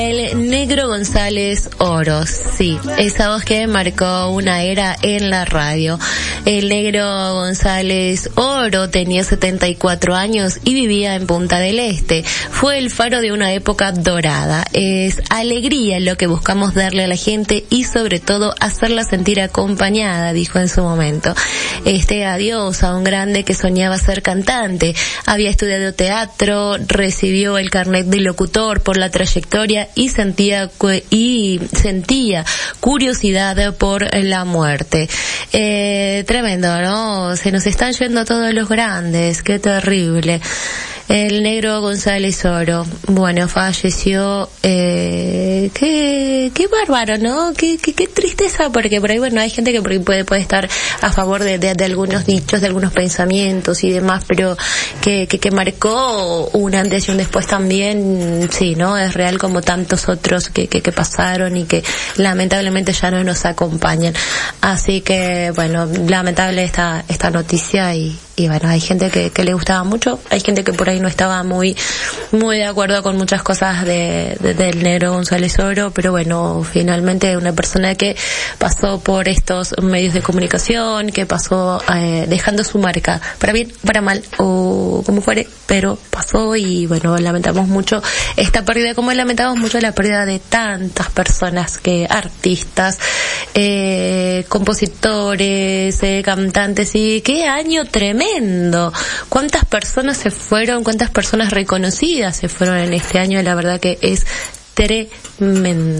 El Negro González Oro, sí, esa voz que marcó una era en la radio. El Negro González Oro tenía 74 años y vivía en Punta del Este. Fue el faro de una época dorada. Es alegría lo que buscamos darle a la gente y sobre todo hacerla sentir acompañada, dijo en su momento. Adiós a un grande que soñaba ser cantante. Había estudiado teatro, recibió el carnet de locutor por la trayectoria y sentía curiosidad por la muerte. Tremendo, ¿no? Se nos están yendo todos los grandes, qué terrible. El Negro González Oro, bueno, falleció, qué bárbaro, ¿no? Qué tristeza, porque por ahí, bueno, hay gente que puede estar a favor de algunos dichos, de algunos pensamientos y demás, pero que marcó un antes y un después también, sí, ¿no? Es real como tantos otros que pasaron y que lamentablemente ya no nos acompañan. Así que, bueno, lamentable esta noticia y bueno, hay gente que le gustaba mucho, hay gente que por ahí no estaba muy de acuerdo con muchas cosas del Negro González Oro, pero bueno, finalmente una persona que pasó por estos medios de comunicación, que pasó dejando su marca, para bien, para mal, o como fuere, pero pasó y bueno, lamentamos mucho esta pérdida, como lamentamos mucho la pérdida de tantas personas, artistas, compositores, cantantes, y qué año tremendo. ¿Cuántas personas se fueron? ¿Cuántas personas reconocidas se fueron en este año? La verdad que es tremendo.